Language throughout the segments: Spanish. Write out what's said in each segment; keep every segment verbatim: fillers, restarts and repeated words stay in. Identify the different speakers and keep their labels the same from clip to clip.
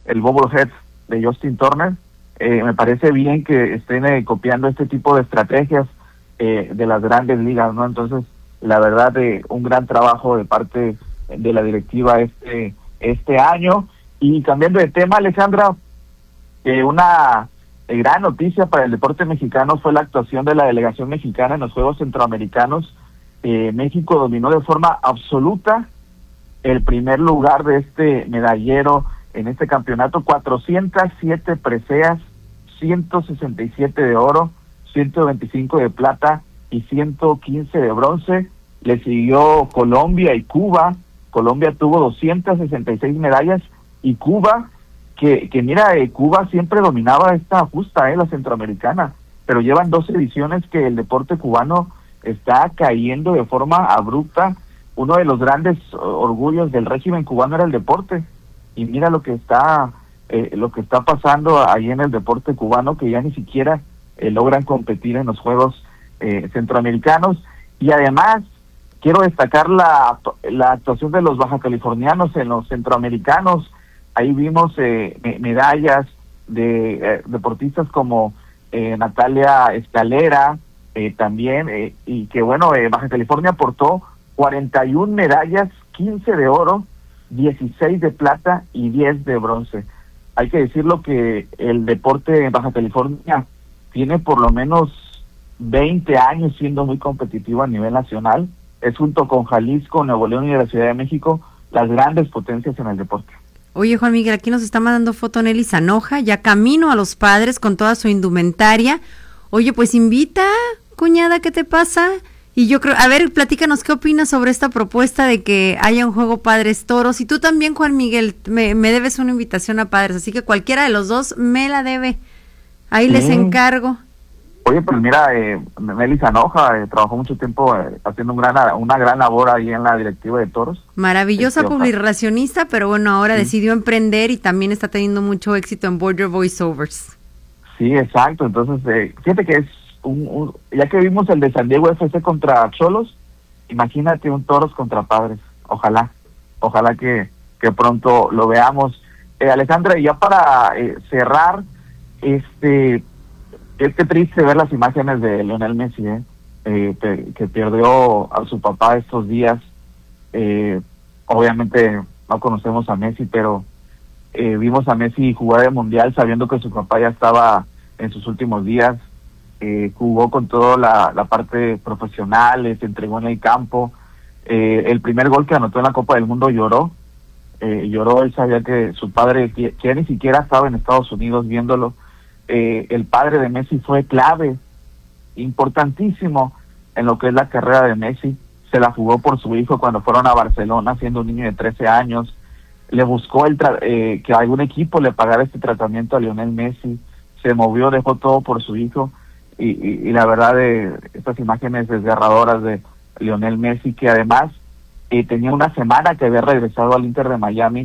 Speaker 1: el bobblehead de Justin Turner. Eh, me parece bien que estén eh, copiando este tipo de estrategias eh, de las grandes ligas, ¿no? Entonces, la verdad, eh, un gran trabajo de parte de la directiva este este año. Y cambiando de tema, Alejandra, eh, una eh, gran noticia para el deporte mexicano fue la actuación de la delegación mexicana en los Juegos Centroamericanos. Eh, México dominó de forma absoluta el primer lugar de este medallero en este campeonato, cuatrocientas siete preseas, ciento sesenta y siete de oro, ciento veinticinco de plata y ciento quince de bronce. Le siguió Colombia y Cuba. Colombia tuvo doscientas sesenta y seis medallas y Cuba, que, que mira, eh, Cuba siempre dominaba esta justa, eh, la centroamericana, pero llevan dos ediciones que el deporte cubano está cayendo de forma abrupta. Uno de los grandes orgullos del régimen cubano era el deporte, y mira lo que está eh, lo que está pasando ahí en el deporte cubano, que ya ni siquiera eh, logran competir en los Juegos eh, Centroamericanos. Y además quiero destacar la, la actuación de los bajacalifornianos en los centroamericanos. Ahí vimos eh, medallas de eh, deportistas como eh, Natalia Escalera, eh, también, eh, y que bueno, eh, Baja California aportó cuarenta y una medallas, quince de oro, dieciséis de plata y diez de bronce. Hay que decirlo que el deporte en Baja California tiene por lo menos veinte años siendo muy competitivo a nivel nacional. Es, junto con Jalisco, Nuevo León y la Ciudad de México, las grandes potencias en el deporte.
Speaker 2: Oye, Juan Miguel, aquí nos está mandando foto Nelly Zanoja, ya camino a los padres con toda su indumentaria. Oye, pues invita, cuñada, ¿qué te pasa? Y yo creo, a ver, platícanos qué opinas sobre esta propuesta de que haya un juego Padres Toros. Y tú también, Juan Miguel, me, me debes una invitación a Padres, así que cualquiera de los dos me la debe. Ahí sí les encargo.
Speaker 1: Oye, pues mira, eh, Nelly Zanoja eh, trabajó mucho tiempo eh, haciendo un gran, una gran labor ahí en la directiva de Toros.
Speaker 2: Maravillosa este, publicacionista, pero bueno, ahora sí. decidió emprender y también está teniendo mucho éxito en Border Voiceovers.
Speaker 1: Sí, exacto. Entonces, eh, fíjate que es un, un, ya que vimos el de San Diego F C contra Xolos, imagínate un Toros contra Padres. Ojalá, ojalá que, que pronto lo veamos. Eh, Alejandra, y ya para eh, cerrar, este... es que triste ver las imágenes de Lionel Messi, ¿eh? Eh, que, que perdió a su papá estos días. Eh, obviamente no conocemos a Messi, pero eh, vimos a Messi jugar el Mundial sabiendo que su papá ya estaba en sus últimos días. Eh, jugó con toda la, la parte profesional, eh, se entregó en el campo. Eh, el primer gol que anotó en la Copa del Mundo lloró. Eh, lloró, él sabía que su padre, que, que ni siquiera estaba en Estados Unidos viéndolo. Eh, el padre de Messi fue clave, importantísimo en lo que es la carrera de Messi. Se la jugó por su hijo cuando fueron a Barcelona, siendo un niño de trece años. Le buscó el tra- eh, que algún equipo le pagara este tratamiento a Lionel Messi. Se movió, dejó todo por su hijo. Y, y, y la verdad, de estas imágenes desgarradoras de Lionel Messi, que además eh, tenía una semana que había regresado al Inter de Miami.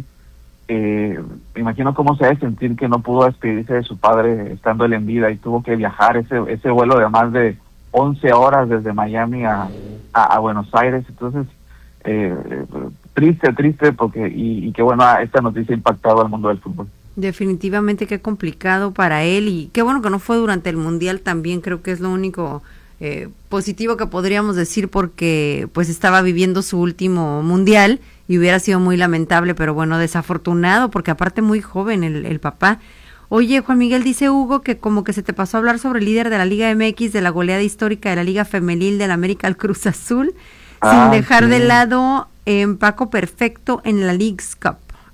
Speaker 1: Eh, me imagino cómo se debe sentir que no pudo despedirse de su padre estando él en vida y tuvo que viajar ese ese vuelo de más de once horas desde Miami a, a, a Buenos Aires. Entonces, eh, triste, triste, porque y, y que bueno, esta noticia ha impactado al mundo del fútbol.
Speaker 2: Definitivamente, qué complicado para él, y qué bueno que no fue durante el Mundial también. Creo que es lo único eh, positivo que podríamos decir, porque pues estaba viviendo su último Mundial y hubiera sido muy lamentable, pero bueno, desafortunado, porque aparte muy joven el, el papá. Oye, Juan Miguel, dice Hugo que como que se te pasó a hablar sobre el líder de la Liga M X, de la goleada histórica de la Liga Femenil del América, el Cruz Azul, ah, sin dejar sí. de lado empaco perfecto en la Leagues Cup.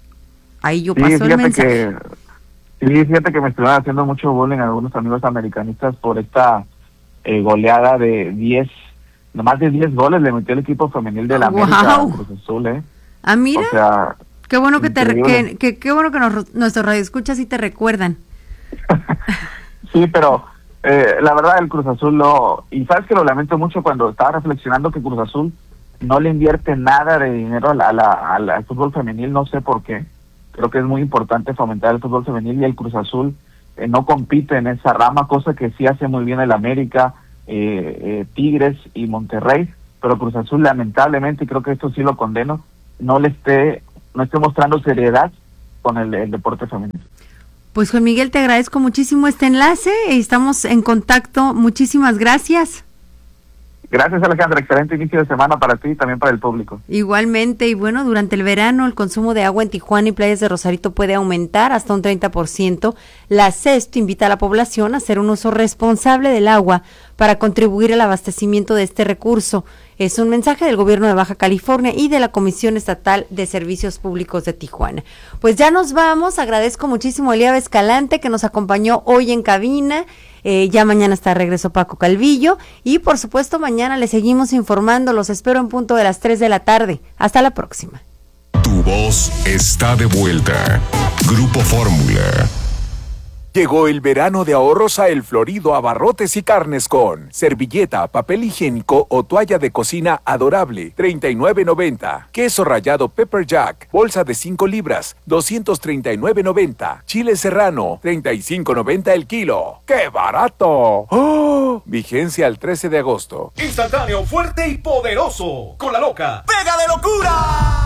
Speaker 2: Ahí yo
Speaker 1: sí,
Speaker 2: paso el mensaje.
Speaker 1: Que, sí, fíjate que me estuvieron haciendo mucho bullying algunos amigos americanistas por esta eh, goleada de diez, nomás de diez goles le metió el equipo femenil de la
Speaker 2: wow.
Speaker 1: América al Cruz Azul, ¿eh?
Speaker 2: Ah, mira,
Speaker 1: o sea,
Speaker 2: qué bueno que te que, que qué bueno que nos, nuestros radioescuchas y te recuerdan.
Speaker 1: Sí, pero eh, la verdad el Cruz Azul no, y sabes que lo lamento mucho cuando estaba reflexionando que Cruz Azul no le invierte nada de dinero a la, a la, a la, al fútbol femenil, no sé por qué. Creo que es muy importante fomentar el fútbol femenil y el Cruz Azul eh, no compite en esa rama, cosa que sí hace muy bien el América, eh, eh, Tigres y Monterrey, pero Cruz Azul lamentablemente, creo que esto sí lo condeno, no le esté no esté mostrando seriedad con el, el deporte femenino.
Speaker 2: Pues Juan Miguel, te agradezco muchísimo este enlace, estamos en contacto, muchísimas gracias.
Speaker 1: Gracias, Alejandra, excelente inicio de semana para ti y también para el público.
Speaker 2: Igualmente, y bueno, durante el verano el consumo de agua en Tijuana y playas de Rosarito puede aumentar hasta un treinta por ciento. La C E S T invita a la población a hacer un uso responsable del agua para contribuir al abastecimiento de este recurso. Es un mensaje del gobierno de Baja California y de la Comisión Estatal de Servicios Públicos de Tijuana. Pues ya nos vamos, agradezco muchísimo a Elia Escalante que nos acompañó hoy en cabina. Eh, ya mañana está de regreso Paco Calvillo y por supuesto mañana les seguimos informando, los espero en punto de las tres de la tarde. Hasta la próxima.
Speaker 3: Tu voz está de vuelta. Grupo Fórmula.
Speaker 4: Llegó el verano de ahorros a El Florido Abarrotes y Carnes con servilleta, papel higiénico o toalla de cocina adorable, treinta y nueve noventa. Queso rallado Pepper Jack, bolsa de cinco libras, doscientos treinta y nueve noventa. Chile serrano, treinta y cinco noventa el kilo. ¡Qué barato! ¡Oh! Vigencia al trece de agosto.
Speaker 5: Instantáneo, fuerte y poderoso. Con la loca. ¡Pega de locura!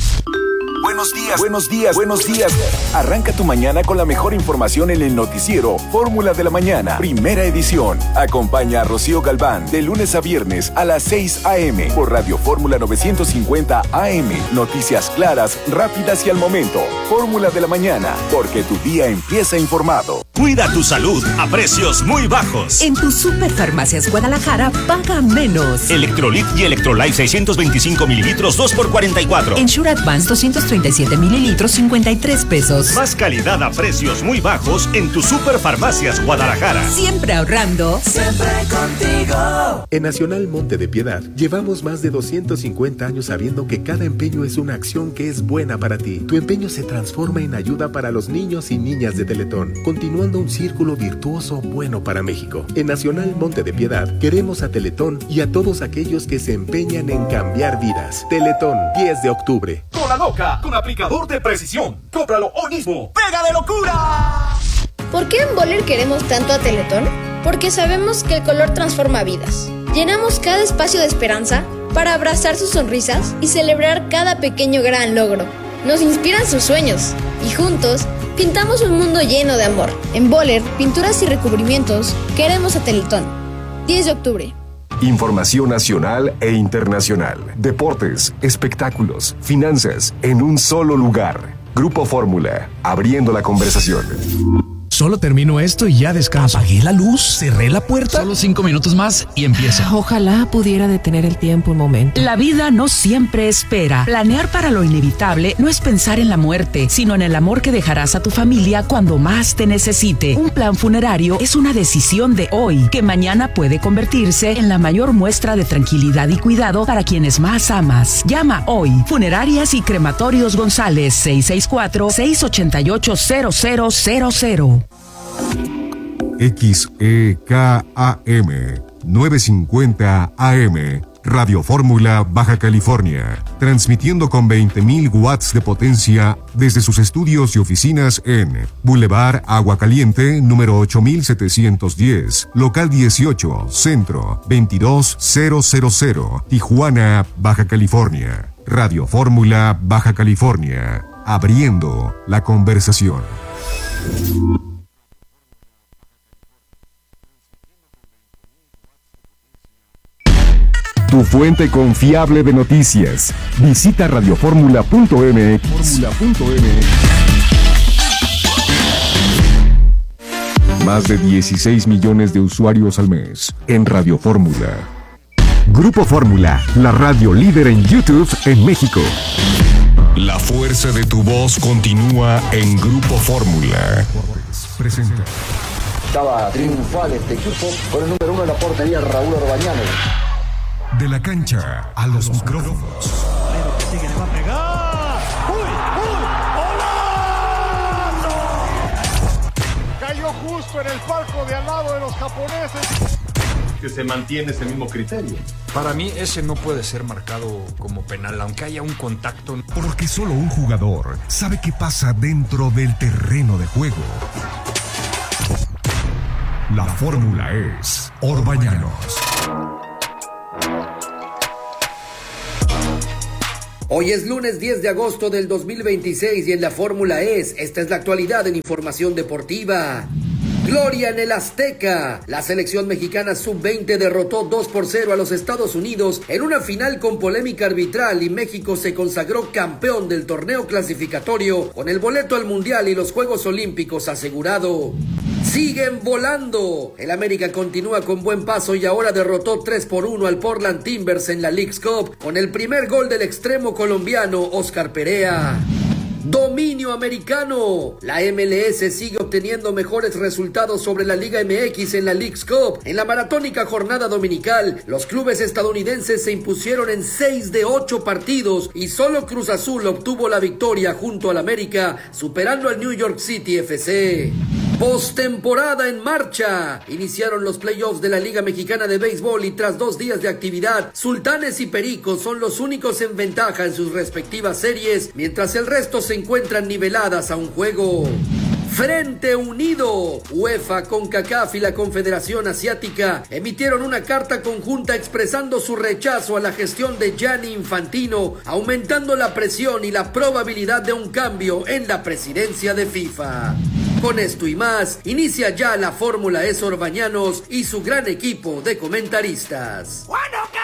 Speaker 4: Buenos días, buenos días, buenos días. Arranca tu mañana con la mejor información en el noticiero Fórmula de la Mañana, primera edición. Acompaña a Rocío Galván de lunes a viernes a las seis a.m. por Radio Fórmula novecientos cincuenta A M. Noticias claras, rápidas y al momento. Fórmula de la Mañana, porque tu día empieza informado.
Speaker 5: Cuida tu salud a precios muy bajos.
Speaker 6: En tu Superfarmacias Guadalajara paga menos.
Speaker 5: Electrolit y Electrolyte seiscientos veinticinco mililitros, dos por cuarenta y cuatro.
Speaker 6: Ensure Advance doscientos treinta y siete mililitros, cincuenta y tres pesos.
Speaker 5: Más calidad a precios muy bajos en tu Superfarmacias Guadalajara.
Speaker 6: Siempre ahorrando. Siempre contigo.
Speaker 7: En Nacional Monte de Piedad llevamos más de doscientos cincuenta años sabiendo que cada empeño es una acción que es buena para ti. Tu empeño se transforma en ayuda para los niños y niñas de Teletón, continuando un círculo virtuoso bueno para México. En Nacional Monte de Piedad queremos a Teletón y a todos aquellos que se empeñan en cambiar vidas. Teletón, diez de octubre.
Speaker 5: Con la loca, con aplicador de precisión. Cómpralo hoy mismo. ¡Pega de locura!
Speaker 8: ¿Por qué en Boller queremos tanto a Teletón? Porque sabemos que el color transforma vidas. Llenamos cada espacio de esperanza para abrazar sus sonrisas y celebrar cada pequeño gran logro. Nos inspiran sus sueños y juntos pintamos un mundo lleno de amor. En Boller, pinturas y recubrimientos, queremos a Teletón. diez de octubre.
Speaker 3: Información nacional e internacional. Deportes, espectáculos, finanzas, en un solo lugar. Grupo Fórmula, abriendo la conversación.
Speaker 9: Solo termino esto y ya descanso. Apagué la luz, cerré la puerta. Solo cinco minutos más y empieza.
Speaker 10: Ojalá pudiera detener el tiempo un momento.
Speaker 6: La vida no siempre espera. Planear para lo inevitable no es pensar en la muerte, sino en el amor que dejarás a tu familia cuando más te necesite. Un plan funerario es una decisión de hoy, que mañana puede convertirse en la mayor muestra de tranquilidad y cuidado para quienes más amas. Llama hoy. Funerarias y Crematorios González, seis seis cuatro, seis ocho ocho, cero cero cero cero.
Speaker 3: X E K A M novecientos cincuenta A M, Radio Fórmula Baja California, transmitiendo con veinte mil watts de potencia desde sus estudios y oficinas en Boulevard Agua Caliente, número ocho mil setecientos diez, local dieciocho, Centro, veintidós mil, Tijuana, Baja California. Radio Fórmula Baja California, abriendo la conversación. Tu fuente confiable de noticias. Visita radioformula punto m x. Más de dieciséis millones de usuarios al mes en Radio Fórmula. Grupo Fórmula, la radio líder en YouTube en México. La fuerza de tu voz continúa en Grupo Fórmula. Presenta.
Speaker 11: Estaba triunfal este equipo con el número uno en la portería, Raúl Orbañano.
Speaker 3: De la cancha a los micrófonos.
Speaker 12: Pero que sigue, le va a pegar. ¡Uy, uy! ¡Golazo! Cayó justo en el palco de al lado de los japoneses.
Speaker 13: Que se mantiene ese mismo criterio.
Speaker 9: Para mí ese no puede ser marcado como penal, aunque haya un contacto.
Speaker 3: Porque solo un jugador sabe qué pasa dentro del terreno de juego. La fórmula es Orbañanos.
Speaker 14: Hoy es lunes diez de agosto del dos mil veintiséis y en la Fórmula E S, esta es la actualidad en información deportiva. Gloria en el Azteca. La selección mexicana sub veinte derrotó dos por cero a los Estados Unidos en una final con polémica arbitral y México se consagró campeón del torneo clasificatorio con el boleto al Mundial y los Juegos Olímpicos asegurado. Siguen volando. El América continúa con buen paso y ahora derrotó tres por uno al Portland Timbers en la Leagues Cup con el primer gol del extremo colombiano Oscar Perea. Dominio americano. La M L S sigue obteniendo mejores resultados sobre la Liga M X en la Leagues Cup. En la maratónica jornada dominical, los clubes estadounidenses se impusieron en seis de ocho partidos y solo Cruz Azul obtuvo la victoria junto al América, superando al New York City F C. Postemporada en marcha. Iniciaron los playoffs de la Liga Mexicana de Béisbol y tras dos días de actividad, Sultanes y Pericos son los únicos en ventaja en sus respectivas series, mientras el resto se encuentran niveladas a un juego. Frente Unido. UEFA, CONCACAF y la Confederación Asiática emitieron una carta conjunta expresando su rechazo a la gestión de Gianni Infantino, aumentando la presión y la probabilidad de un cambio en la presidencia de FIFA. Con esto y más, inicia ya la Fórmula E S Orbañanos y su gran equipo de comentaristas.